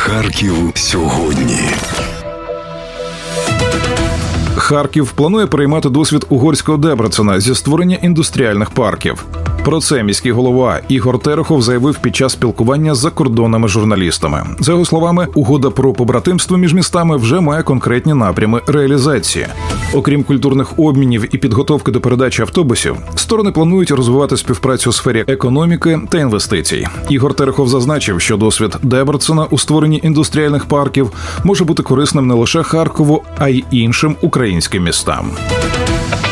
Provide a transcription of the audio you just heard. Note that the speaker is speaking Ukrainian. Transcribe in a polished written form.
Харків сьогодні. Харків планує переймати досвід угорського Дебрецена зі створення індустріальних парків. Про це міський голова Ігор Терехов заявив під час спілкування з закордонними журналістами. За його словами, угода про побратимство між містами вже має конкретні напрями реалізації. Окрім культурних обмінів і підготовки до передачі автобусів, сторони планують розвивати співпрацю у сфері економіки та інвестицій. Ігор Терехов зазначив, що досвід Дебрецена у створенні індустріальних парків може бути корисним не лише Харкову, а й іншим українським містам.